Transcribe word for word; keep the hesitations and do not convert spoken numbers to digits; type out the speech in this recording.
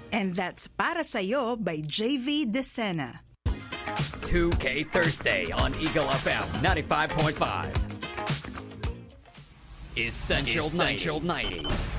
And that's Para Sa'yo by J V Decena. two K Thursday on Eagle F M ninety-five point five. Essential, Essential ninety. ninety.